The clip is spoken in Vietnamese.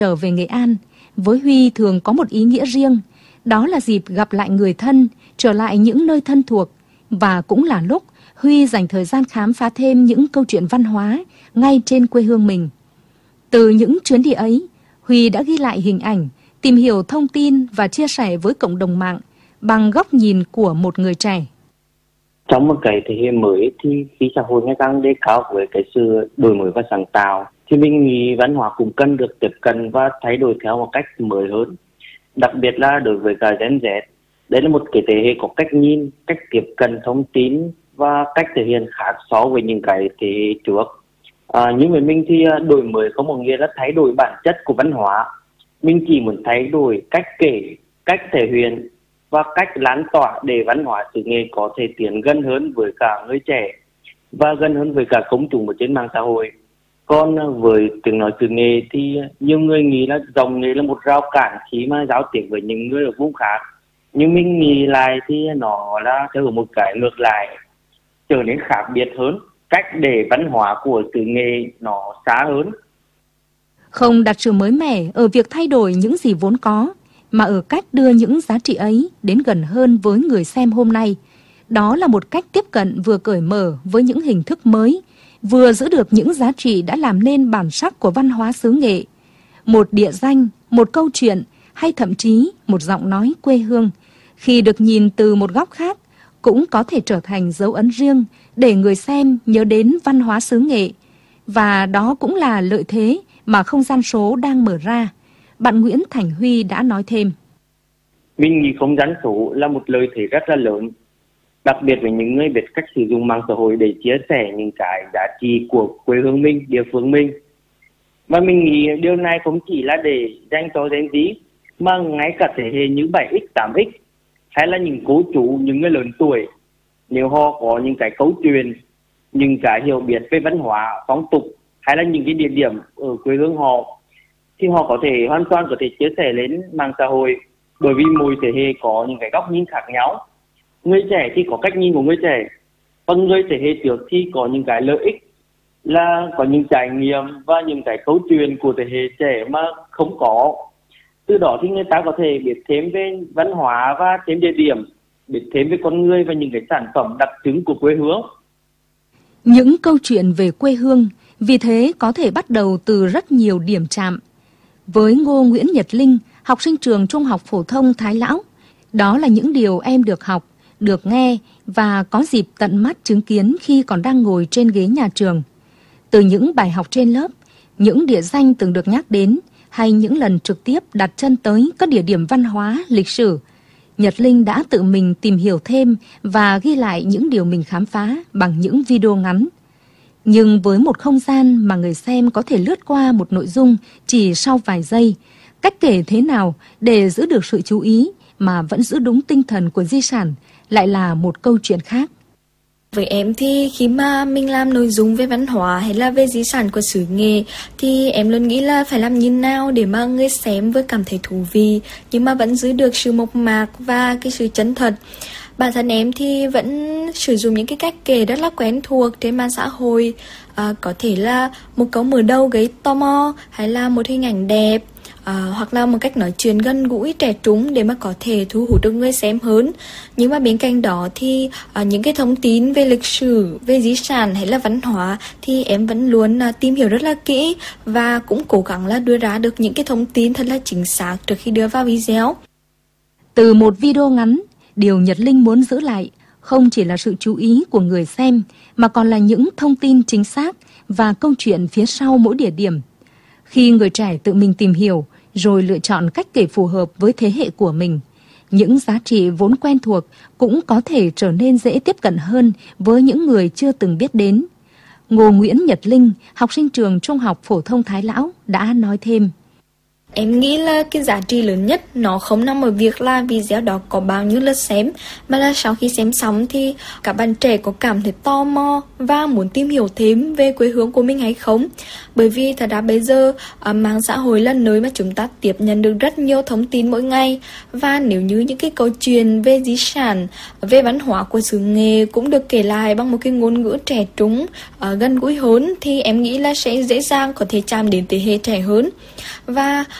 Trở về Nghệ An, với Huy thường có một ý nghĩa riêng, đó là dịp gặp lại người thân, trở lại những nơi thân thuộc, và cũng là lúc Huy dành thời gian khám phá thêm những câu chuyện văn hóa ngay trên quê hương mình. Từ những chuyến đi ấy, Huy đã ghi lại hình ảnh, tìm hiểu thông tin và chia sẻ với cộng đồng mạng bằng góc nhìn của một người trẻ. Trong một cái thế hệ mới thì khi xã hội ngày càng đề cao với cái sự đổi mới và sáng tạo, thì mình nghĩ văn hóa cũng cần được tiếp cận và thay đổi theo một cách mới hơn. Đặc biệt là đối với cả Gen Z, đấy là một cái thế hệ có cách nhìn, cách tiếp cận thông tin và cách thể hiện khác so với những cái thế hệ trước. Nhưng với mình thì đổi mới không có nghĩa là thay đổi bản chất của văn hóa. Mình chỉ muốn thay đổi cách kể, cách thể hiện và cách lan tỏa để văn hóa xứ Nghệ có thể tiến gần hơn với cả người trẻ và gần hơn với cả công chúng ở trên mạng xã hội. Còn với tiếng nói xứ Nghệ thì nhiều người nghĩ là giọng Nghệ là một rào cản khi mà giao tiếp với những người ở vùng khác. Nhưng mình nghĩ lại thì nó là theo một cái ngược lại, trở nên khác biệt hơn, cách để văn hóa của xứ Nghệ nó xa hơn. Không đặt sự mới mẻ ở việc thay đổi những gì vốn có, mà ở cách đưa những giá trị ấy đến gần hơn với người xem hôm nay. Đó là một cách tiếp cận vừa cởi mở với những hình thức mới, vừa giữ được những giá trị đã làm nên bản sắc của văn hóa xứ Nghệ. Một địa danh, một câu chuyện hay thậm chí một giọng nói quê hương, khi được nhìn từ một góc khác, cũng có thể trở thành dấu ấn riêng để người xem nhớ đến văn hóa xứ Nghệ. Và đó cũng là lợi thế mà không gian số đang mở ra. Bạn Nguyễn Thành Huy đã nói thêm. Mình nghĩ không gian số là một lợi thế rất là lớn, đặc biệt với những người biết cách sử dụng mạng xã hội để chia sẻ những cái giá trị của quê hương mình, địa phương mình. Và mình nghĩ điều này không chỉ là để dành cho Gen Z, mà ngay cả thế hệ như 7X, 8X, hay là những cô chú, những người lớn tuổi, nếu họ có những cái câu chuyện, những cái hiểu biết về văn hóa, phong tục, hay là những cái địa điểm ở quê hương họ, thì họ có thể hoàn toàn có thể chia sẻ lên mạng xã hội, bởi vì mỗi thế hệ có những cái góc nhìn khác nhau. Người trẻ thì có cách nhìn của người trẻ, còn người thế hệ trước thì có những cái lợi ích, là có những trải nghiệm và những cái câu chuyện của thế hệ trẻ mà không có. Từ đó thì người ta có thể biết thêm về văn hóa và thêm địa điểm, biết thêm về con người và những cái sản phẩm đặc trưng của quê hương. Những câu chuyện về quê hương vì thế có thể bắt đầu từ rất nhiều điểm chạm. Với Ngô Nguyễn Nhật Linh, học sinh trường Trung học phổ thông Thái Lão, đó là những điều em được học, được nghe và có dịp tận mắt chứng kiến khi còn đang ngồi trên ghế nhà trường. Từ những bài học trên lớp, những địa danh từng được nhắc đến, hay những lần trực tiếp đặt chân tới các địa điểm văn hóa, lịch sử, Nhật Linh đã tự mình tìm hiểu thêm và ghi lại những điều mình khám phá bằng những video ngắn. Nhưng với một không gian mà người xem có thể lướt qua một nội dung chỉ sau vài giây, cách kể thế nào để giữ được sự chú ý mà vẫn giữ đúng tinh thần của di sản lại là một câu chuyện khác. Với em thì khi mà mình làm nội dung về văn hóa hay là về di sản của xứ Nghệ thì em luôn nghĩ là phải làm như nào để mà người xem vừa cảm thấy thú vị nhưng mà vẫn giữ được sự mộc mạc và cái sự chân thật. Bản thân em thì vẫn sử dụng những cái cách kể rất là quen thuộc trên mạng xã hội, có thể là một câu mở đầu gây tò mò hay là một hình ảnh đẹp, hoặc là một cách nói chuyện gần gũi trẻ trung để mà có thể thu hút được người xem hơn. Nhưng mà bên cạnh đó thì những cái thông tin về lịch sử, về di sản hay là văn hóa thì em vẫn luôn tìm hiểu rất là kỹ và cũng cố gắng là đưa ra được những cái thông tin thật là chính xác trước khi đưa vào video. Từ một video ngắn, điều Nhật Linh muốn giữ lại không chỉ là sự chú ý của người xem mà còn là những thông tin chính xác và câu chuyện phía sau mỗi địa điểm. Khi người trẻ tự mình tìm hiểu rồi lựa chọn cách kể phù hợp với thế hệ của mình, những giá trị vốn quen thuộc cũng có thể trở nên dễ tiếp cận hơn với những người chưa từng biết đến. Ngô Nguyễn Nhật Linh, học sinh trường Trung học phổ thông Thái Lão đã nói thêm. Em nghĩ là cái giá trị lớn nhất nó không nằm ở việc là video đó có bao nhiêu lượt xem, mà là sau khi xem xong thì các bạn trẻ có cảm thấy tò mò và muốn tìm hiểu thêm về quê hương của mình hay không. Bởi vì thật ra bây giờ mạng xã hội là nơi mà chúng ta tiếp nhận được rất nhiều thông tin mỗi ngày, và nếu như những cái câu chuyện về di sản, về văn hóa của xứ Nghệ cũng được kể lại bằng một cái ngôn ngữ trẻ trung, gần gũi hơn, thì em nghĩ là sẽ dễ dàng có thể chạm đến thế hệ trẻ hơn. Và